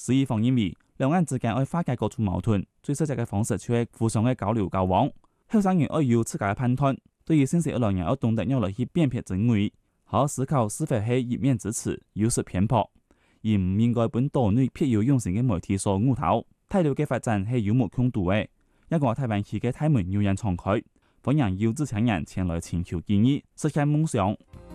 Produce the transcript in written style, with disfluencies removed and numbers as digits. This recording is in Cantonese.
施一方認為，兩岸之間要化解各種矛盾，最實際嘅方式就係互相嘅交流交往。後生人要有自家嘅判斷，對於現實一兩人要懂得讓來去辨別真偽，好好思考是否係一面之詞，有失偏頗，而唔應該本島內別有用心嘅媒體所誤導。大陸嘅發展係有目共睹嘅，一個台灣區嘅大門永遠敞開，歡迎有志青年前來尋求建議，實現夢想。